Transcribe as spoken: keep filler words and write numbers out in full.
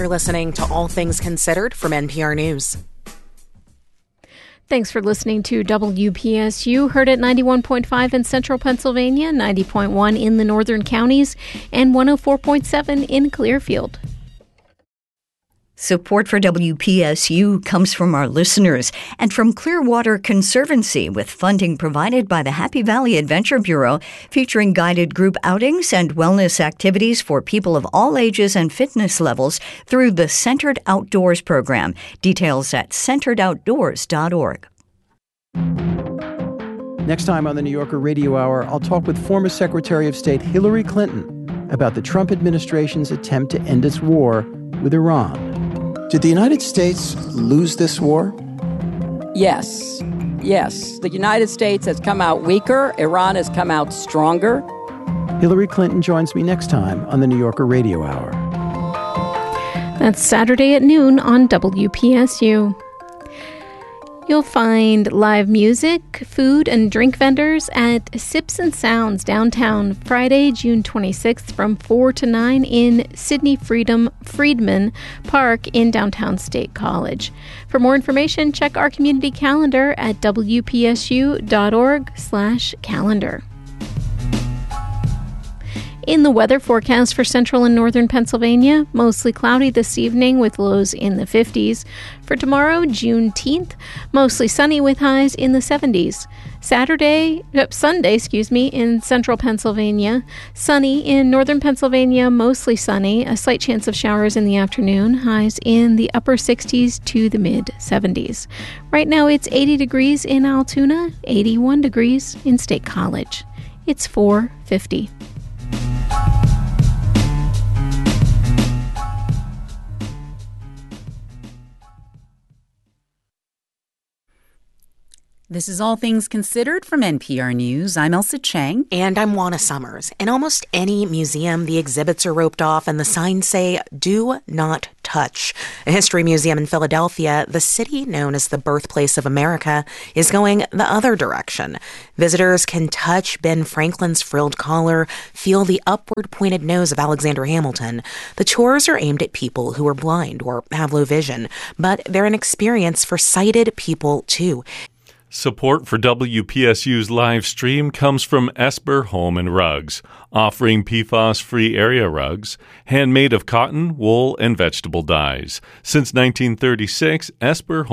You're listening to All Things Considered from N P R News. Thanks for listening to W P S U, heard at ninety-one point five in central Pennsylvania, ninety point one in the northern counties, and one oh four point seven in Clearfield. Support for W P S U comes from our listeners and from Clearwater Conservancy, with funding provided by the Happy Valley Adventure Bureau, featuring guided group outings and wellness activities for people of all ages and fitness levels through the Centered Outdoors program. Details at centered outdoors dot org. Next time on the New Yorker Radio Hour, I'll talk with former Secretary of State Hillary Clinton about the Trump administration's attempt to end its war with Iran. Did the United States lose this war? Yes. Yes. The United States has come out weaker. Iran has come out stronger. Hillary Clinton joins me next time on the New Yorker Radio Hour. That's Saturday at noon on W P S U. You'll find live music, food, and drink vendors at Sips and Sounds downtown Friday, June twenty-sixth from four to nine in Sidney Freedom Friedman Park in downtown State College. For more information, check our community calendar at W P S U dot org slash calendar. In the weather forecast for central and northern Pennsylvania, mostly cloudy this evening with lows in the fifties. For tomorrow, Juneteenth, mostly sunny with highs in the seventies. Saturday, uh, Sunday, excuse me, in central Pennsylvania, sunny. In northern Pennsylvania, mostly sunny. A slight chance of showers in the afternoon. Highs in the upper sixties to the mid seventies. Right now, it's eighty degrees in Altoona, eighty-one degrees in State College. It's four fifty. This is All Things Considered from N P R News. I'm Elsa Chang. And I'm Juana Summers. In almost any museum, the exhibits are roped off and the signs say, "Do not touch." A history museum in Philadelphia, the city known as the birthplace of America, is going the other direction. Visitors can touch Ben Franklin's frilled collar, feel the upward pointed nose of Alexander Hamilton. The tours are aimed at people who are blind or have low vision, but they're an experience for sighted people too. Support for W P S U's live stream comes from Esper Home and Rugs, offering P FAS-free area rugs, handmade of cotton, wool, and vegetable dyes. Since nineteen thirty-six, Esper